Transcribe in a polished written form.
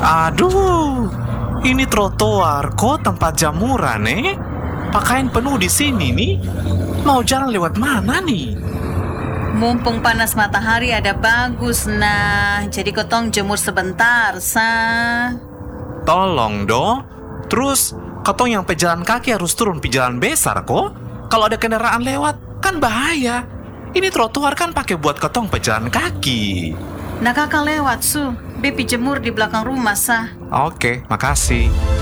Aduh, ini trotoar kok tempat jamuran Pakaian penuh di sini nih. Mau jalan lewat mana nih? Mumpung panas matahari ada bagus, nah. Jadi kotong jemur sebentar, Tolong dong. Terus, katong yang pejalan kaki harus turun pejalan besar kok. Kalau ada kendaraan lewat, kan bahaya. Ini trotoar kan pakai buat katong pejalan kaki. Nah kakak lewat, Bepi jemur di belakang rumah, Oke, makasih.